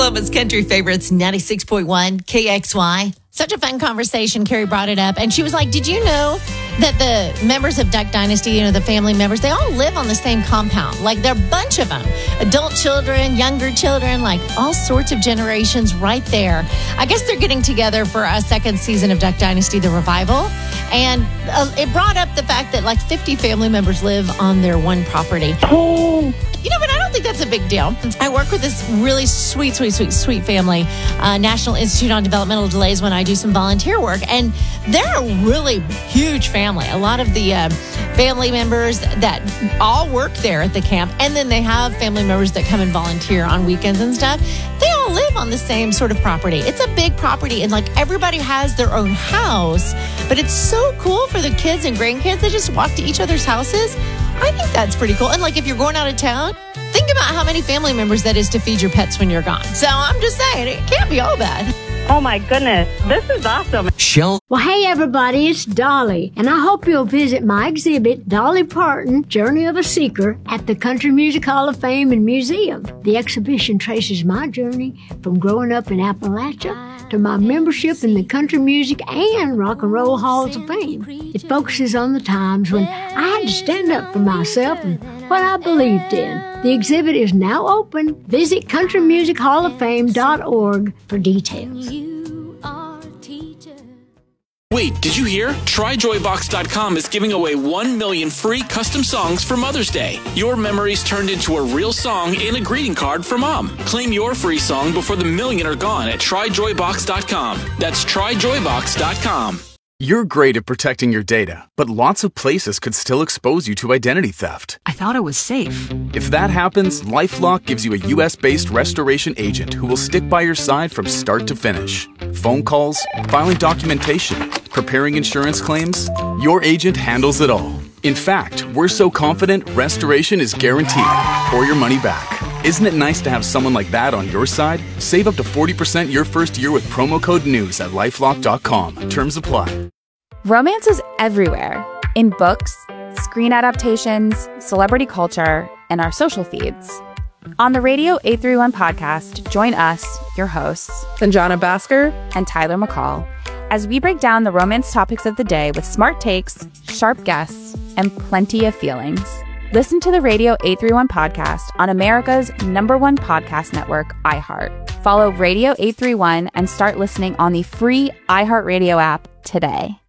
Oklahoma's country favorites, 96.1 KXY. Such a fun conversation. Carrie brought it up, and she was like, did you know that the members of Duck Dynasty, the family members, they all live on the same compound? Like, there are a bunch of them. Adult children, younger children, like all sorts of generations right there. I guess they're getting together for a second season of Duck Dynasty, The Revival. And it brought up the fact that like 50 family members live on their one property. Oh. But I don't think that's a big deal. I work with this really sweet family, National Institute on Developmental Delays, when I do some volunteer work. And they're a really huge family. A lot of the family members that all work there at the camp, and then they have family members that come and volunteer on weekends and stuff. They all live on the same sort of property. It's a big property, and like everybody has their own house, but it's so cool for the kids and grandkids. They just walk to each other's houses. I think that's pretty cool. And like if you're going out of town, think about how many family members that is to feed your pets when you're gone. So I'm just saying, it can't be all bad. Oh my goodness, this is awesome. Well, hey everybody, it's Dolly, and I hope you'll visit my exhibit, Dolly Parton, Journey of a Seeker, at the Country Music Hall of Fame and Museum. The exhibition traces my journey from growing up in Appalachia to my membership in the Country Music and Rock and Roll Halls of Fame. It focuses on the times when I had to stand up for myself and what I believed in. The exhibit is now open. Visit countrymusichallofFame.org for details. Wait, did you hear? TryJoyBox.com is giving away 1 million free custom songs for Mother's Day. Your memories turned into a real song and a greeting card for Mom. Claim your free song before the million are gone at TryJoyBox.com. That's TryJoyBox.com. You're great at protecting your data, but lots of places could still expose you to identity theft. I thought it was safe. If that happens, LifeLock gives you a U.S.-based restoration agent who will stick by your side from start to finish. Phone calls, filing documentation, preparing insurance claims, your agent handles it all. In fact, we're so confident restoration is guaranteed or your money back. Isn't it nice to have someone like that on your side? Save up to 40% your first year with promo code NEWS at LifeLock.com. Terms apply. Romance is everywhere. In books, screen adaptations, celebrity culture, and our social feeds. On the Radio 831 podcast, join us, your hosts, Sanjana Bhaskar and Tyler McCall, as we break down the romance topics of the day with smart takes, sharp guests, and plenty of feelings. Listen to the Radio 831 podcast on America's #1 podcast network, iHeart. Follow Radio 831 and start listening on the free iHeartRadio app today.